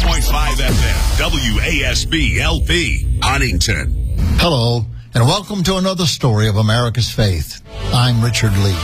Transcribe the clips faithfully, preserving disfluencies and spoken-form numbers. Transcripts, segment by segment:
point five F M, W A S B L P, Huntington. Hello, and welcome to another story of America's faith. I'm Richard Lee.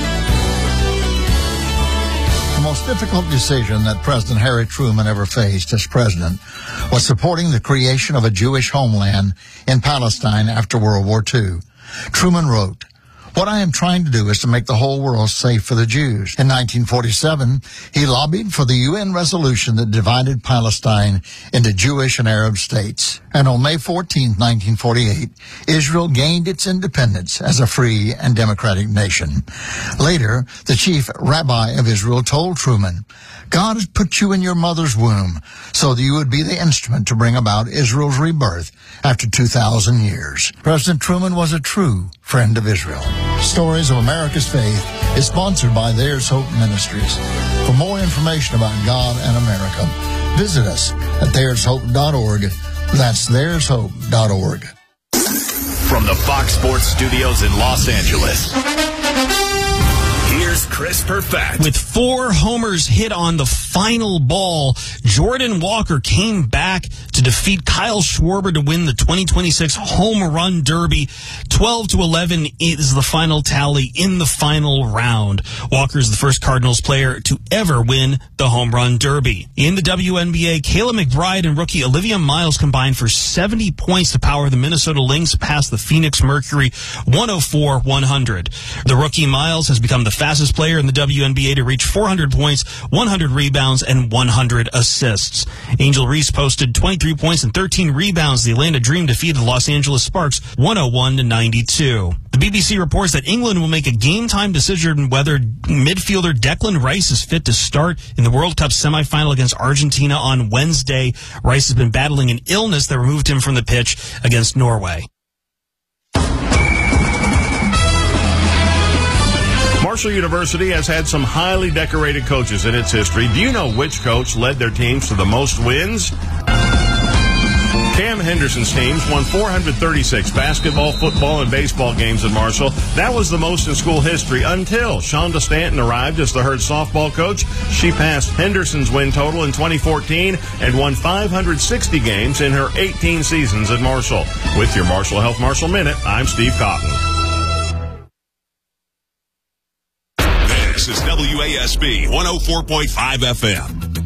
The most difficult decision that President Harry Truman ever faced as president was supporting the creation of a Jewish homeland in Palestine after World War Two. Truman wrote, "What I am trying to do is to make the whole world safe for the Jews." In nineteen forty-seven, he lobbied for the U N resolution that divided Palestine into Jewish and Arab states. And on May fourteenth, nineteen forty-eight, Israel gained its independence as a free and democratic nation. Later, the chief rabbi of Israel told Truman, "God has put you in your mother's womb so that you would be the instrument to bring about Israel's rebirth after two thousand years." President Truman was a true friend of Israel. Stories of America's Faith is sponsored by There's Hope Ministries. For more information about God and America, visit us at there's hope dot org. That's there's hope dot org. From the Fox Sports Studios in Los Angeles, here's Chris Perfett. With four homers hit on the final ball, Jordan Walker came back to defeat Kyle Schwarber to win the twenty twenty-six Home Run Derby. twelve to eleven is the final tally in the final round. Walker is the first Cardinals player to ever win the Home Run Derby. In the W N B A, Kayla McBride and rookie Olivia Miles combined for seventy points to power the Minnesota Lynx past the Phoenix Mercury one oh four one hundred. The rookie Miles has become the fastest player in the W N B A to reach four hundred points, one hundred rebounds, and one hundred assists. Angel Reese posted twenty-three points and thirteen rebounds. The Atlanta Dream defeated the Los Angeles Sparks one oh one to ninety-two. The B B C reports that England will make a game-time decision whether midfielder Declan Rice is fit to start in the World Cup semifinal against Argentina on Wednesday. Rice has been battling an illness that removed him from the pitch against Norway. Marshall University has had some highly decorated coaches in its history. Do you know which coach led their teams to the most wins? Cam Henderson's teams won four hundred thirty-six basketball, football, and baseball games at Marshall. That was the most in school history until Shonda Stanton arrived as the Herd softball coach. She passed Henderson's win total in twenty fourteen and won five hundred sixty games in her eighteen seasons at Marshall. With your Marshall Health Marshall Minute, I'm Steve Cotton. This is W A S B one oh four point five F M.